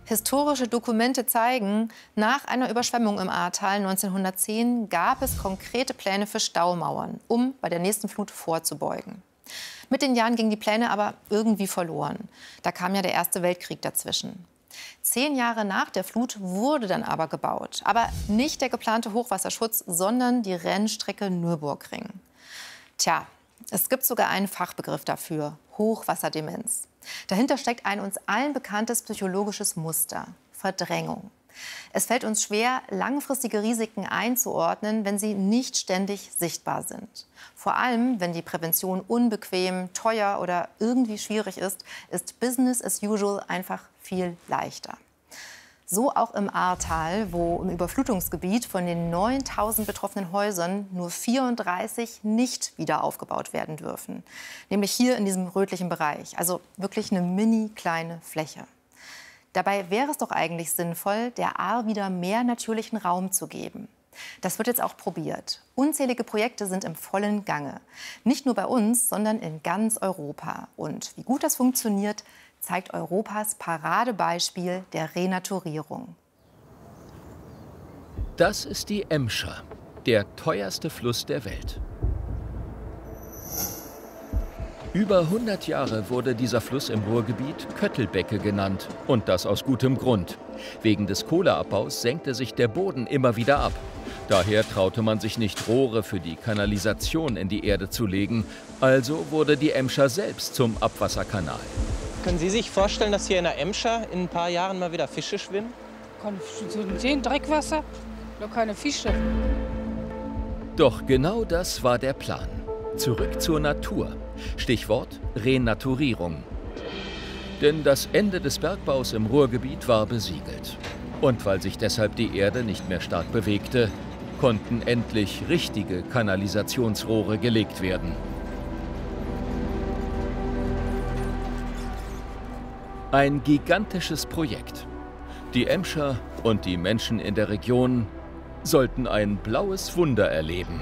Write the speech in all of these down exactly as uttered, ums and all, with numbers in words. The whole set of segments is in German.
Historische Dokumente zeigen, nach einer Überschwemmung im Ahrtal neunzehnhundertzehn gab es konkrete Pläne für Staumauern, um bei der nächsten Flut vorzubeugen. Mit den Jahren gingen die Pläne aber irgendwie verloren. Da kam ja der Erste Weltkrieg dazwischen. Zehn Jahre nach der Flut wurde dann aber gebaut. Aber nicht der geplante Hochwasserschutz, sondern die Rennstrecke Nürburgring. Tja, es gibt sogar einen Fachbegriff dafür: Hochwasserdemenz. Dahinter steckt ein uns allen bekanntes psychologisches Muster: Verdrängung. Es fällt uns schwer, langfristige Risiken einzuordnen, wenn sie nicht ständig sichtbar sind. Vor allem, wenn die Prävention unbequem, teuer oder irgendwie schwierig ist, ist Business as usual einfach viel leichter. So auch im Ahrtal, wo im Überflutungsgebiet von den neuntausend betroffenen Häusern nur vierunddreißig nicht wieder aufgebaut werden dürfen. Nämlich hier in diesem rötlichen Bereich, also wirklich eine mini kleine Fläche. Dabei wäre es doch eigentlich sinnvoll, der Ahr wieder mehr natürlichen Raum zu geben. Das wird jetzt auch probiert. Unzählige Projekte sind im vollen Gange. Nicht nur bei uns, sondern in ganz Europa. Und wie gut das funktioniert, zeigt Europas Paradebeispiel der Renaturierung. Das ist die Emscher, der teuerste Fluss der Welt. Über hundert Jahre wurde dieser Fluss im Ruhrgebiet Köttelbecke genannt. Und das aus gutem Grund. Wegen des Kohleabbaus senkte sich der Boden immer wieder ab. Daher traute man sich nicht, Rohre für die Kanalisation in die Erde zu legen. Also wurde die Emscher selbst zum Abwasserkanal. Können Sie sich vorstellen, dass hier in der Emscher in ein paar Jahren mal wieder Fische schwimmen? Keine Fische sehen, Dreckwasser, noch keine Fische. Doch genau das war der Plan. Zurück zur Natur. Stichwort Renaturierung. Denn das Ende des Bergbaus im Ruhrgebiet war besiegelt. Und weil sich deshalb die Erde nicht mehr stark bewegte, konnten endlich richtige Kanalisationsrohre gelegt werden. Ein gigantisches Projekt. Die Emscher und die Menschen in der Region sollten ein blaues Wunder erleben.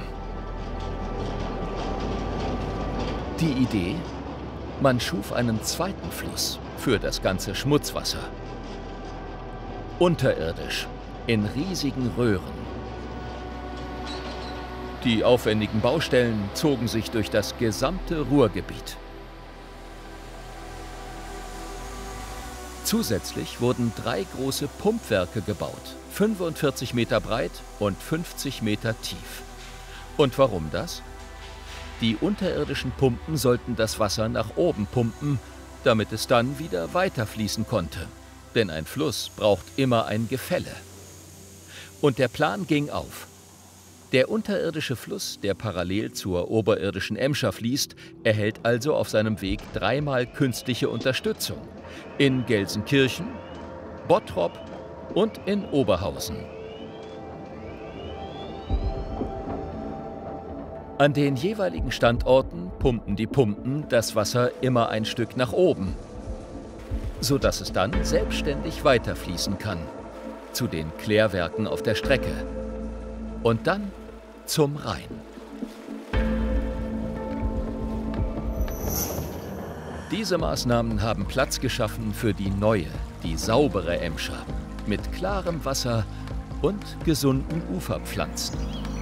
Die Idee? Man schuf einen zweiten Fluss für das ganze Schmutzwasser. Unterirdisch, in riesigen Röhren. Die aufwendigen Baustellen zogen sich durch das gesamte Ruhrgebiet. Zusätzlich wurden drei große Pumpwerke gebaut, fünfundvierzig Meter breit und fünfzig Meter tief. Und warum das? Die unterirdischen Pumpen sollten das Wasser nach oben pumpen, damit es dann wieder weiterfließen konnte. Denn ein Fluss braucht immer ein Gefälle. Und der Plan ging auf. Der unterirdische Fluss, der parallel zur oberirdischen Emscher fließt, erhält also auf seinem Weg dreimal künstliche Unterstützung. In Gelsenkirchen, Bottrop und in Oberhausen. An den jeweiligen Standorten pumpen die Pumpen das Wasser immer ein Stück nach oben, sodass es dann selbstständig weiterfließen kann. Zu den Klärwerken auf der Strecke. Und dann zum Rhein. Diese Maßnahmen haben Platz geschaffen für die neue, die saubere Emscher. Mit klarem Wasser und gesunden Uferpflanzen.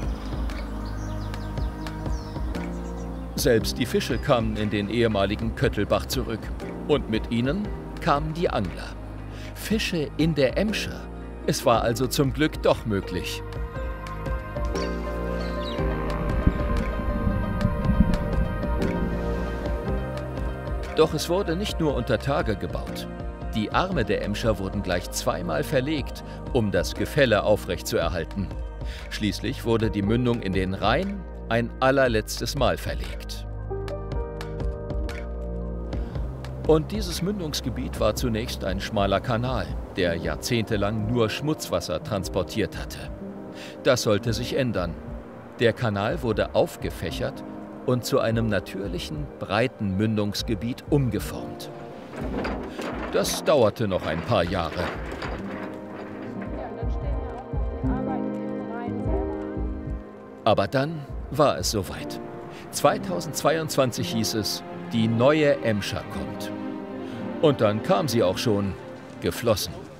Selbst die Fische kamen in den ehemaligen Köttelbach zurück. Und mit ihnen kamen die Angler. Fische in der Emscher. Es war also zum Glück doch möglich. Doch es wurde nicht nur unter Tage gebaut. Die Arme der Emscher wurden gleich zweimal verlegt, um das Gefälle aufrechtzuerhalten. Schließlich wurde die Mündung in den Rhein ein allerletztes Mal verlegt. Und dieses Mündungsgebiet war zunächst ein schmaler Kanal, der jahrzehntelang nur Schmutzwasser transportiert hatte. Das sollte sich ändern. Der Kanal wurde aufgefächert und zu einem natürlichen, breiten Mündungsgebiet umgeformt. Das dauerte noch ein paar Jahre. Aber dann war es soweit. zweitausendzweiundzwanzig hieß es, die neue Emscher kommt. Und dann kam sie auch schon, geflossen.